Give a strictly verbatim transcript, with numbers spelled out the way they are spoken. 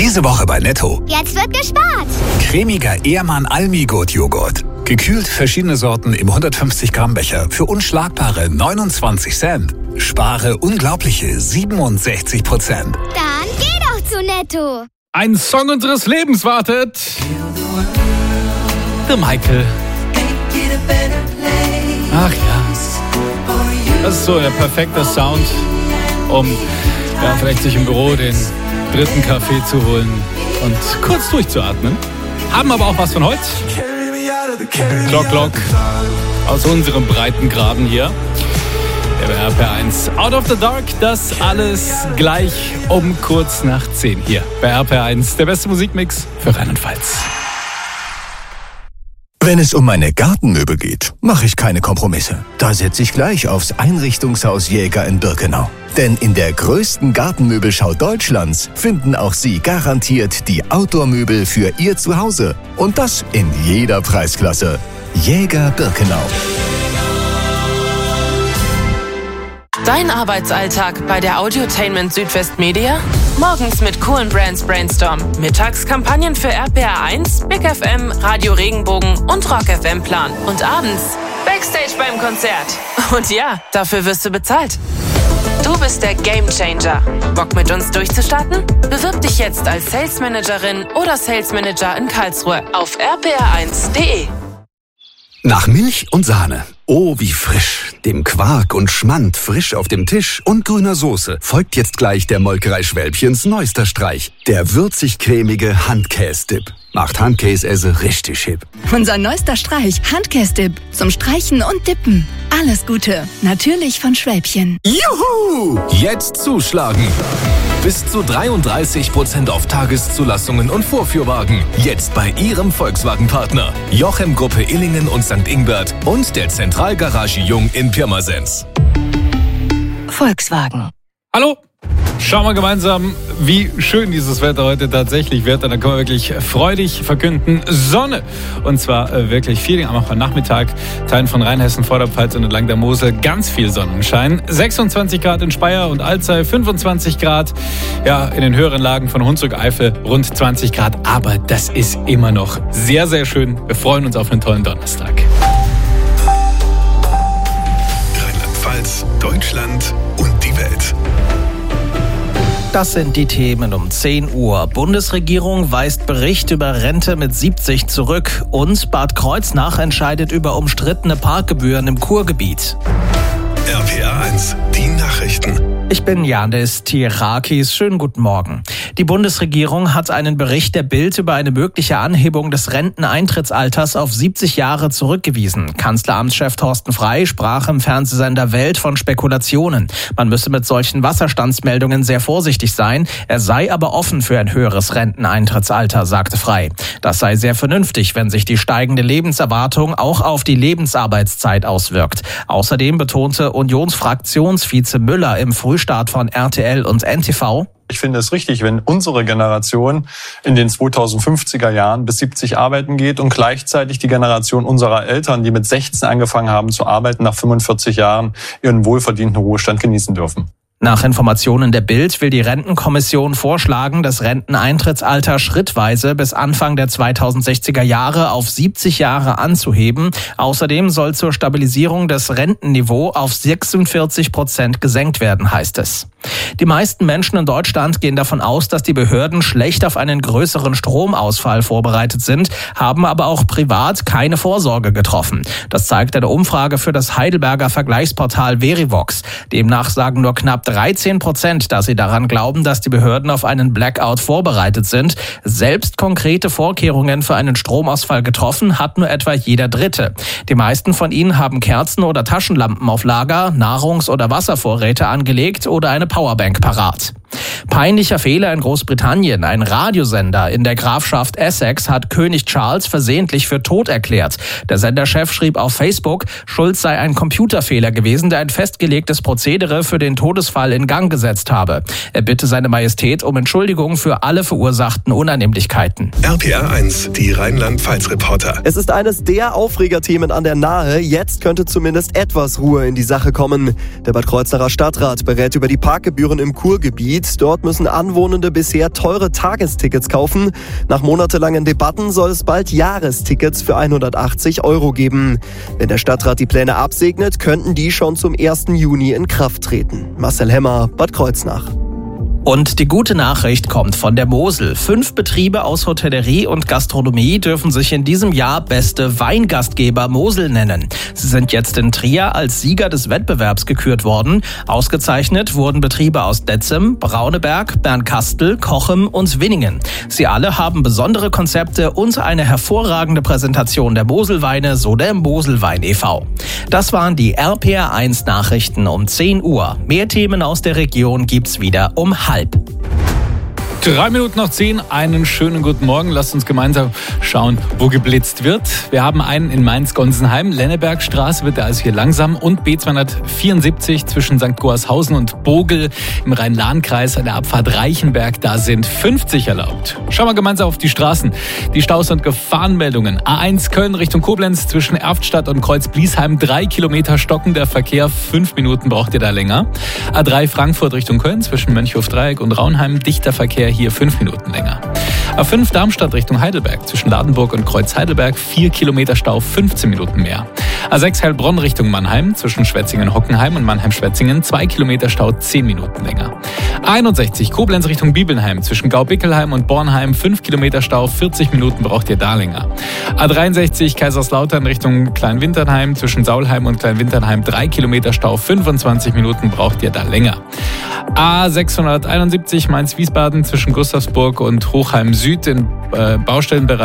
Diese Woche bei Netto. Jetzt wird gespart. Cremiger Ehrmann Almi-Gut-Joghurt. Gekühlt verschiedene Sorten im hundertfünfzig Gramm Becher für unschlagbare neunundzwanzig Cent. Spare unglaubliche siebenundsechzig Prozent. Dann geh doch zu Netto. Ein Song unseres Lebens wartet. The Michael. Ach ja. Das ist so der perfekte Sound, um ja, vielleicht sich im Büro den dritten Kaffee zu holen und kurz durchzuatmen. Haben aber auch was von heute. Glock, Glock. Aus unserem Breitengraden hier. Der R P R eins Out of the Dark. Das alles gleich um kurz nach zehn hier bei R P R eins. Der beste Musikmix für Rheinland-Pfalz. Wenn es um meine Gartenmöbel geht, mache ich keine Kompromisse. Da setze ich gleich aufs Einrichtungshaus Jäger in Birkenau. Denn in der größten Gartenmöbelschau Deutschlands finden auch Sie garantiert die Outdoor-Möbel für Ihr Zuhause. Und das in jeder Preisklasse. Jäger Birkenau. Dein Arbeitsalltag bei der Audiotainment Südwest Media? Morgens mit coolen Brands Brainstorm. Mittags Kampagnen für R P R eins, Big F M, Radio Regenbogen und Rock F M Plan. Und abends Backstage beim Konzert. Und ja, dafür wirst du bezahlt. Du bist der Gamechanger. Bock mit uns durchzustarten? Bewirb dich jetzt als Sales Managerin oder Sales Manager in Karlsruhe auf r p r eins punkt d e. Nach Milch und Sahne. Oh, wie frisch. Dem Quark und Schmand frisch auf dem Tisch und grüner Soße folgt jetzt gleich der Molkerei Schwälbchens neuester Streich. Der würzig-cremige Handkäse-Dip. Macht Handkäse richtig hip. Unser neuester Streich, Handkäse-Dip. Zum Streichen und Dippen. Alles Gute. Natürlich von Schwälbchen. Juhu! Jetzt zuschlagen. Bis zu dreiunddreißig Prozent auf Tageszulassungen und Vorführwagen. Jetzt bei Ihrem Volkswagen-Partner. Jochem Gruppe Illingen und Sankt Ingbert und der Zentralgarage Jung in Pirmasens. Volkswagen. Hallo, schauen wir gemeinsam, wie schön dieses Wetter heute tatsächlich wird. Und dann können wir wirklich freudig verkünden, Sonne. Und zwar äh, wirklich viel, auch am Nachmittag. Teilen von Rheinhessen, Vorderpfalz und entlang der Mosel ganz viel Sonnenschein. sechsundzwanzig Grad in Speyer und Alzey, fünfundzwanzig Grad. Ja, in den höheren Lagen von Hunsrück-Eifel rund zwanzig Grad. Aber das ist immer noch sehr, sehr schön. Wir freuen uns auf einen tollen Donnerstag. Rheinland-Pfalz, Deutschland und die Welt. Das sind die Themen um zehn Uhr. Bundesregierung weist Bericht über Rente mit siebzig zurück. Und Bad Kreuznach entscheidet über umstrittene Parkgebühren im Kurgebiet. R P R eins, die Nachrichten. Ich bin Janis Tirakis. Schönen guten Morgen. Die Bundesregierung hat einen Bericht der Bild über eine mögliche Anhebung des Renteneintrittsalters auf siebzig Jahre zurückgewiesen. Kanzleramtschef Thorsten Frey sprach im Fernsehsender Welt von Spekulationen. Man müsse mit solchen Wasserstandsmeldungen sehr vorsichtig sein. Er sei aber offen für ein höheres Renteneintrittsalter, sagte Frey. Das sei sehr vernünftig, wenn sich die steigende Lebenserwartung auch auf die Lebensarbeitszeit auswirkt. Außerdem betonte Unionsfraktionsvize Müller im Frühstart von R T L und N T V: Ich finde es richtig, wenn unsere Generation in den zweitausendfünfziger Jahren bis siebzig arbeiten geht und gleichzeitig die Generation unserer Eltern, die mit sechzehn angefangen haben zu arbeiten, nach fünfundvierzig Jahren ihren wohlverdienten Ruhestand genießen dürfen. Nach Informationen der Bild will die Rentenkommission vorschlagen, das Renteneintrittsalter schrittweise bis Anfang der zweitausendsechziger Jahre auf siebzig Jahre anzuheben. Außerdem soll zur Stabilisierung das Rentenniveau auf sechsundvierzig Prozent gesenkt werden, heißt es. Die meisten Menschen in Deutschland gehen davon aus, dass die Behörden schlecht auf einen größeren Stromausfall vorbereitet sind, haben aber auch privat keine Vorsorge getroffen. Das zeigt eine Umfrage für das Heidelberger Vergleichsportal Verivox. Demnach sagen nur knapp dreizehn Prozent, dass sie daran glauben, dass die Behörden auf einen Blackout vorbereitet sind. Selbst konkrete Vorkehrungen für einen Stromausfall getroffen hat nur etwa jeder Dritte. Die meisten von ihnen haben Kerzen oder Taschenlampen auf Lager, Nahrungs- oder Wasservorräte angelegt oder eine Powerbank parat. Peinlicher Fehler in Großbritannien. Ein Radiosender in der Grafschaft Essex hat König Charles versehentlich für tot erklärt. Der Senderchef schrieb auf Facebook, Schuld sei ein Computerfehler gewesen, der ein festgelegtes Prozedere für den Todesfall in Gang gesetzt habe. Er bitte seine Majestät um Entschuldigung für alle verursachten Unannehmlichkeiten. R P R eins, die Rheinland-Pfalz-Reporter. Es ist eines der Aufregerthemen an der Nahe. Jetzt könnte zumindest etwas Ruhe in die Sache kommen. Der Bad Kreuznacher Stadtrat berät über die Parkgebühren im Kurgebiet. Ruhrgebiet. Dort müssen Anwohnende bisher teure Tagestickets kaufen. Nach monatelangen Debatten soll es bald Jahrestickets für hundertachtzig Euro geben. Wenn der Stadtrat die Pläne absegnet, könnten die schon zum ersten Juni in Kraft treten. Marcel Hemmer, Bad Kreuznach. Und die gute Nachricht kommt von der Mosel. Fünf Betriebe aus Hotellerie und Gastronomie dürfen sich in diesem Jahr beste Weingastgeber Mosel nennen. Sie sind jetzt in Trier als Sieger des Wettbewerbs gekürt worden. Ausgezeichnet wurden Betriebe aus Detzem, Brauneberg, Bernkastel, Cochem und Winningen. Sie alle haben besondere Konzepte und eine hervorragende Präsentation der Moselweine, so der Moselwein e V Das waren die R P R eins Nachrichten um zehn Uhr. Mehr Themen aus der Region gibt's wieder um halb. Drei Minuten nach zehn, einen schönen guten Morgen. Lasst uns gemeinsam schauen, wo geblitzt wird. Wir haben einen in Mainz-Gonsenheim. Lennebergstraße wird also hier langsam und B zweihundertvierundsiebzig zwischen Sankt Goarshausen und Bogel im Rhein-Lahn-Kreis an der Abfahrt Reichenberg. Da sind fünfzig erlaubt. Schauen wir gemeinsam auf die Straßen. Die Staus- und Gefahrenmeldungen. A eins Köln Richtung Koblenz zwischen Erftstadt und Kreuz-Bliesheim. Drei Kilometer stockender Verkehr. Fünf Minuten braucht ihr da länger. A drei Frankfurt Richtung Köln zwischen Mönchhof-Dreieck und Raunheim. Dichter Verkehr. Hier fünf Minuten länger. A fünf Darmstadt Richtung Heidelberg zwischen Ladenburg und Kreuz Heidelberg vier Kilometer Stau, fünfzehn Minuten mehr. A sechs Heilbronn Richtung Mannheim zwischen Schwetzingen-Hockenheim und Mannheim-Schwetzingen zwei Kilometer Stau, zehn Minuten länger. A einundsechzig Koblenz Richtung Bibelnheim zwischen Gaubickelheim und Bornheim fünf Kilometer Stau, vierzig Minuten braucht ihr da länger. A dreiundsechzig Kaiserslautern Richtung Kleinwinternheim zwischen Saulheim und Kleinwinternheim drei Kilometer Stau, fünfundzwanzig Minuten braucht ihr da länger. A sechshunderteinundsiebzig Mainz-Wiesbaden zwischen Gustavsburg und Hochheim Süd in äh, Baustellenbereich